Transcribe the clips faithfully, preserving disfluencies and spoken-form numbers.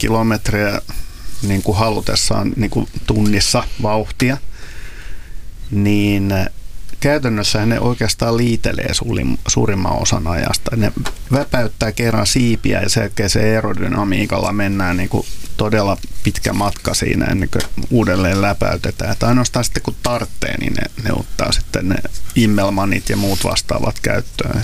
kilometriä niin kuin halutessaan niin kuin tunnissa vauhtia, niin käytännössä ne oikeastaan liitelee suurimman osan ajasta. Ne väpäyttää kerran siipiä ja sen jälkeen se aerodynamiikalla mennään niin kuin todella pitkä matka siinä ennen kuin uudelleen läpäytetään. Että ainoastaan sitten kun tarvitsee, niin ne, ne ottaa sitten ne immelmanit ja muut vastaavat käyttöön.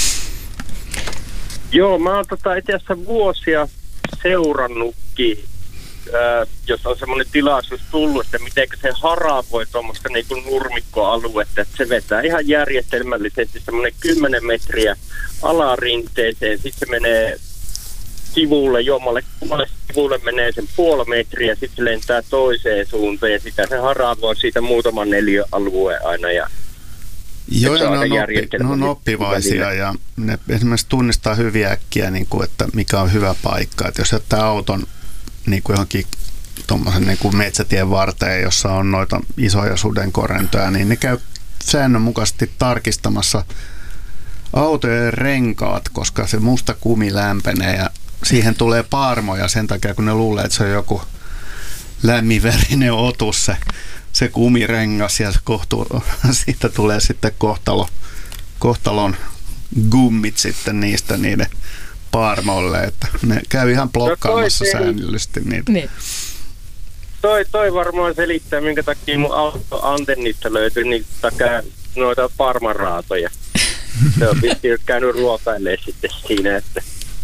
Joo, mä oon tota itse asiassa vuosia seurannutkin, ää, jos on semmoinen tilaisuus tullut, että miten se haravoi tuommoista niin kuin nurmikkoaluetta, että se vetää ihan järjestelmällisesti semmoinen kymmenen metriä alarinteeseen, sitten se menee sivulle, jommalle kummalle sivulle menee sen puoli metriä, sitten se lentää toiseen suuntaan ja sitä se haravoi siitä muutaman neliöalueen aina ja Joo, ja ne on, oppi, ne on oppivaisia ja ne esimerkiksi tunnistaa hyvin äkkiä, niin kuin, että mikä on hyvä paikka. Että jos jättää auton niin kuin johonkin tuommoisen niin kuin metsätien varteen, jossa on noita isoja sudenkorentoja, niin ne käy säännönmukaisesti tarkistamassa autojen renkaat, koska se musta kumi lämpenee ja siihen tulee paarmoja sen takia, kun ne luulee, että se on joku lämminverinen otus se. se kumirengas ja kohtu, siitä tulee sitten kohtalo, kohtalon gummit sitten niistä niiden paarmoille, että ne käy ihan blokkaamassa no säännöllisesti niitä. Niin. Toi, toi varmaan selittää, minkä takia mun auto antennista löytyy niitä noita parmaraatoja. Se on vissiin käynyt ruokailemaan sitten siinä, että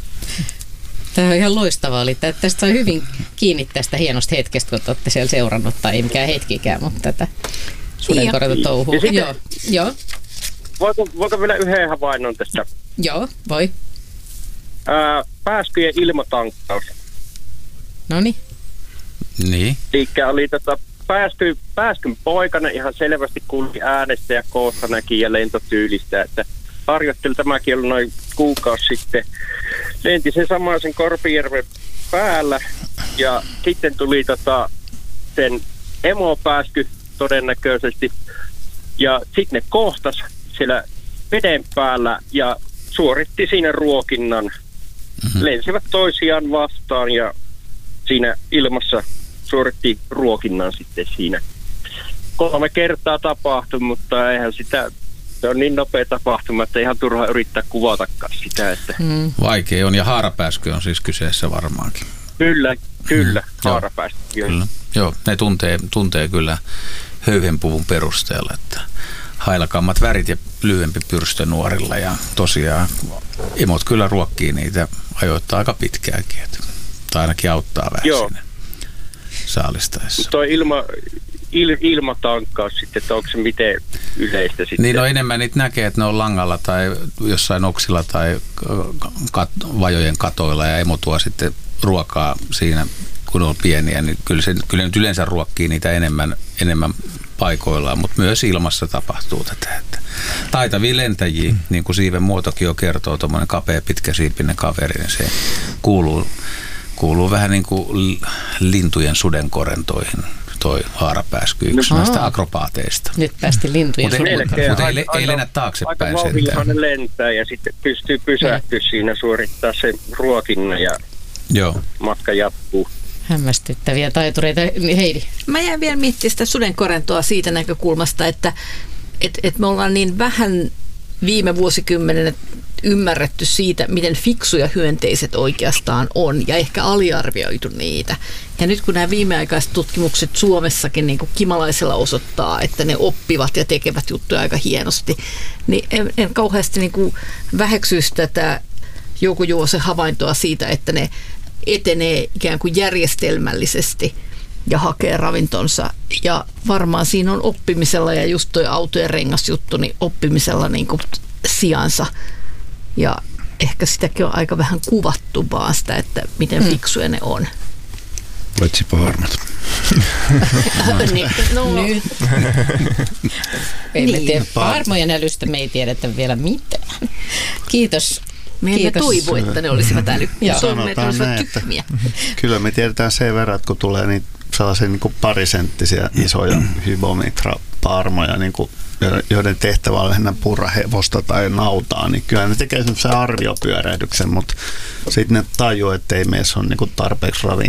tämä on ihan loistavaa. Eli tästä sai hyvin kiinni tästä hienosta hetkestä, kun olette siellä seurannut, tai ei mikään hetkikään, mutta tätä sudenkorjatotouhua. Joo, joo. Voiko, voiko vielä yhden havainnon tästä? Joo, voi. Ää, pääskyjen ilmatankkaus. Noniin. Niin. Eli oli tota, pääsky, pääskyn poikana ihan selvästi kuuli äänestä ja koosta näki ja lentotyylistä, että harjoittelu tämäkin ollut noin kuukausi sitten. Lenti sen samaisen Korpijärven päällä ja sitten tuli tota, sen emopääsky todennäköisesti ja sitten ne kohtas siellä veden päällä ja suoritti siinä ruokinnan. Mm-hmm. Lensivät toisiaan vastaan ja siinä ilmassa suoritti ruokinnan sitten siinä. Kolme kertaa tapahtui, mutta eihän sitä, se on niin nopea tapahtuma, että ihan turha yrittää kuvatakaan sitä. Että mm. Vaikea on ja haarapääsky on siis kyseessä varmaankin. Kyllä, kyllä, mm. haarapääsky. Kyllä. Joo, ne tuntee, tuntee kyllä höyhenpuvun perusteella, että hailakammat värit ja lyhyempi pyrstö nuorilla ja tosiaan emot kyllä ruokkii niitä ajoittaa aika pitkäänkin, että, tai ainakin auttaa vähän Joo. siinä saalistaessa. Tuo ilma, il, ilmatankkaus sitten, että onko se miten yleistä sitten? Niin no enemmän niitä näkee, että ne on langalla tai jossain oksilla tai kat, vajojen katoilla ja emo tuo sitten ruokaa siinä, kun on pieniä, niin kyllä, se, kyllä nyt yleensä ruokkii niitä enemmän, enemmän paikoillaan, mutta myös ilmassa tapahtuu tätä. Että taitavia lentäjiä, mm. niin kuin siiven muotokin jo kertoo, tuommoinen kapea pitkäsiipinen kaveri, niin se kuuluu, kuuluu vähän niin kuin lintujen sudenkorentoihin, toi haarapääsky, yksi no, näistä akrobaateista. Nyt päästi lintujen sudenkorentoihin. Mutta ei, ei lennä taaksepäin sentään. Aika vauhdillinen lentää ja sitten pystyy pysähtyä mm. siinä, suorittaa sen ruokinnan ja Joo. matka jatkuu. Hämmästyttäviä taitureita. Heidi. Mä jäin vielä miettimään sitä sudenkorentoa siitä näkökulmasta, että et, et me ollaan niin vähän viime vuosikymmenen ymmärretty siitä, miten fiksuja hyönteiset oikeastaan on ja ehkä aliarvioitu niitä. Ja nyt kun nämä viimeaikaiset tutkimukset Suomessakin niin kuin kimalaisella osoittaa, että ne oppivat ja tekevät juttuja aika hienosti, niin en, en kauheasti niin kuin väheksyisi tätä Jouko Juvosen havaintoa siitä, että ne etenee ikään kuin järjestelmällisesti ja hakee ravintonsa. Ja varmaan siinä on oppimisella ja just toi autojen rengasjuttu, niin oppimisella niin kuin sijansa. Ja ehkä sitäkin on aika vähän kuvattu vaan sitä, että miten hmm. fiksuja ne on. Paitsi paarmat. niin, no. Nyt. Ei niin. me tiedä, paarmojen älystä me ei tiedetä vielä mitään. Kiitos. Me emme toivo, että ne olisivat älykkiä. Toivomme, että ne olisivat tyhmiä. Kyllä me tiedetään sen verran, että kun tulee niitä sellaisia niin kuin parisenttisiä isoja hybometra-paarmoja, niin kuin, joiden tehtävä on lähinnä purra hevosta tai nautaa, niin kyllä ne tekee semmoisen arviopyörähdyksen, mutta sitten ne tajuu, että ei meissä ole niin kuin tarpeeksi ravintoa.